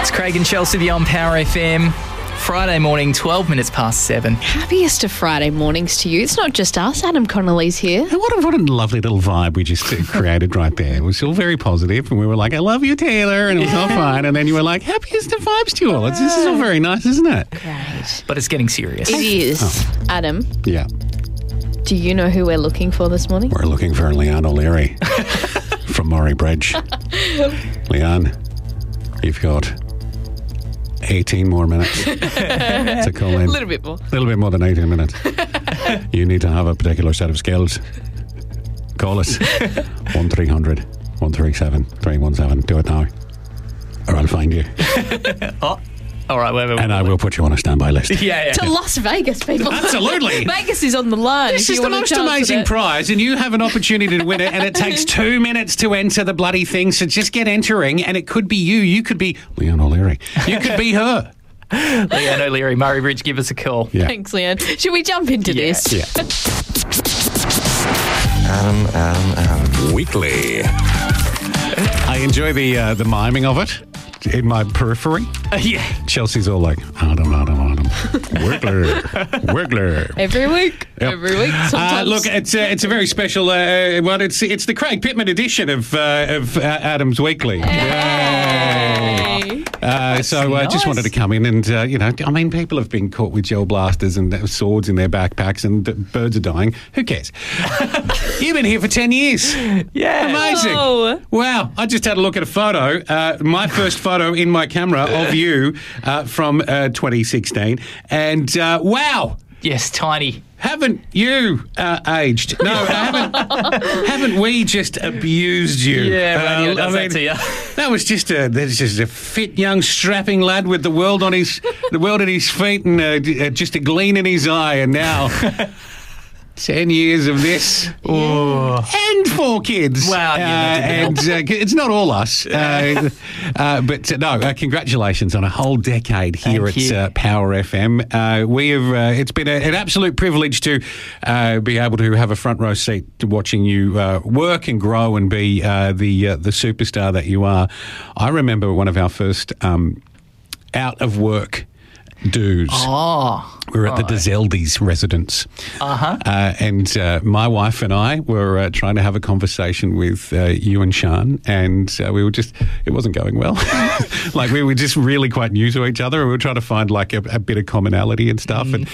It's Craig and Chelsea on Power FM. Friday morning, 12 minutes past 7. Happiest of Friday mornings to you. It's not just us. Adam Connolly's here. And what a lovely little vibe we just created right there. It was all very positive, and we were like, I love you, Taylor, and it was all fine. And then you were like, happiest of vibes to you all. This is all very nice, isn't it? Great. But it's getting serious. It is. Adam, Yeah. do you know who we're looking for this morning? We're looking for Leanne O'Leary from Murray Bridge. Leanne, you've got 18 more minutes to call in. A little bit more. A little bit more than 18 minutes. You need to have a particular set of skills. Call us 1300 137 317. Do it now, or I'll find you. All right, wait. And I will put you on a standby list. Yeah. To Las Vegas, people. Absolutely. Vegas is on the line. This is the most amazing prize, and you have an opportunity to win it, and it takes 2 minutes to enter the bloody thing, so just get entering, and it could be you. You could be Leanne O'Leary. You could be her. Leanne O'Leary, Murray Bridge, give us a call. Yeah. Thanks, Leanne. Should we jump into this? Yeah. Adam. Weekly. I enjoy the miming of it in my periphery. Yeah. Chelsea's all like, Adam. Wiggler. Every week. Yep. Every week. Sometimes. Look, it's a very special one. It's the Craig Pittman edition of Adam's Weekly. Hey. So I just wanted to come in and, people have been caught with gel blasters and swords in their backpacks and birds are dying. Who cares? You've been here for 10 years. Yeah. Amazing. Whoa. Wow. I just had a look at a photo, my first photo in my camera of you from 2016. And wow. Yes, tiny. Haven't you aged? No, haven't we just abused you? Yeah, well, that to you. That was just a fit young strapping lad with the world at his feet and just a gleam in his eye, and now 10 years of this. And 4 kids. Wow. And it's not all us. But congratulations on a whole decade here at Power FM. It's been an absolute privilege to be able to have a front row seat to watching you work and grow and be the superstar that you are. I remember one of our first out of work dues. We were at the DeZeldi's residence. And my wife and I were trying to have a conversation with you and Sean, and we were it wasn't going well. Like, we were just really quite new to each other, and we were trying to find like a bit of commonality and stuff. And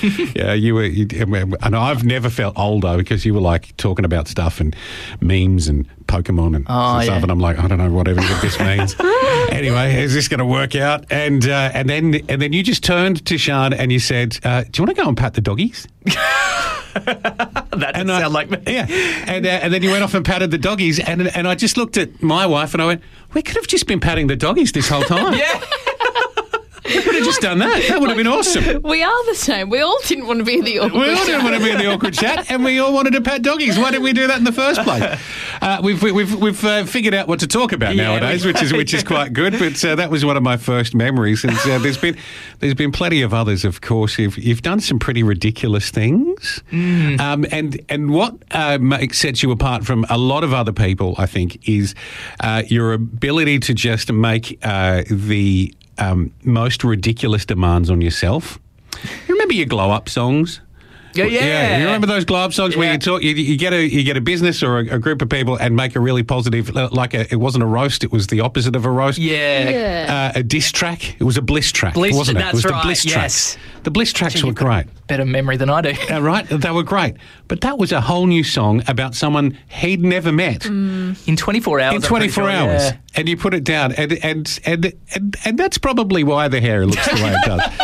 and I've never felt older because you were like talking about stuff and memes and Pokemon and stuff, and I'm like, I don't know whatever this means. Anyway, is this going to work out? And then you just turned to Sean and you said, do you want to go and pat the doggies? That doesn't sound like me. Yeah. And then you went off and patted the doggies, and I just looked at my wife and I went, we could have just been patting the doggies this whole time. Yeah. We could have just done that. That would have been awesome. We are the same. We all didn't want to be in the awkward We all didn't want to be in the awkward chat, and we all wanted to pat doggies. Why didn't we do that in the first place? We've figured out what to talk about nowadays, which is quite good. But that was one of my first memories, and there's been plenty of others. Of course, you've done some pretty ridiculous things, and what sets you apart from a lot of other people, I think, is your ability to just make the most ridiculous demands on yourself. You remember your glow up songs? Yeah. You remember those glow up songs where you get a business or a group of people and make a really positive, it wasn't a roast, it was the opposite of a roast. Yeah. A diss track. It was a bliss track, wasn't it? That's It was right. the bliss tracks. The bliss tracks were great. Better memory than I do. Right? They were great. But that was a whole new song about someone he'd never met. In 24 hours. In 24 hours. Yeah. And you put it down. And that's probably why the hair looks the way it does.